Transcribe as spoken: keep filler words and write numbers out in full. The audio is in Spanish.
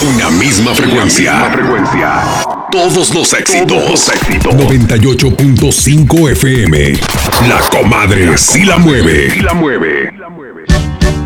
Una misma frecuencia. Una misma frecuencia. Todos los éxitos. Todos los éxitos. noventa y ocho punto cinco F M. La comadre sí la mueve. Sí la mueve.